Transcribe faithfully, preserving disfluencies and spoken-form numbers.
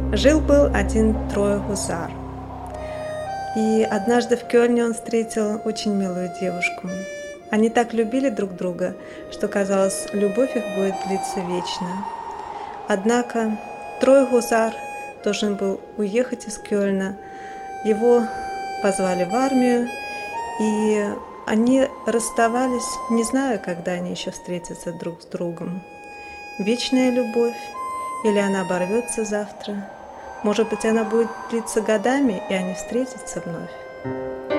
Жил-был один Трой Гусар. И однажды в Кёльне он встретил очень милую девушку. Они так любили друг друга, что казалось, любовь их будет длиться вечно. Однако Трой Гусар должен был уехать из Кёльна. Его позвали в армию, и они расставались, не зная, когда они еще встретятся друг с другом. Вечная любовь, или она оборвется завтра? Может быть, она будет длиться годами, и они встретятся вновь?